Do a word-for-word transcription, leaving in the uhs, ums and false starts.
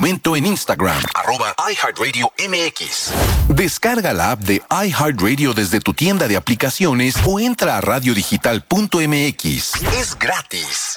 momento en Instagram, arroba iHeartRadio M X. Descarga la app de iHeartRadio desde tu tienda de aplicaciones o entra a radiodigital punto m x. Es gratis.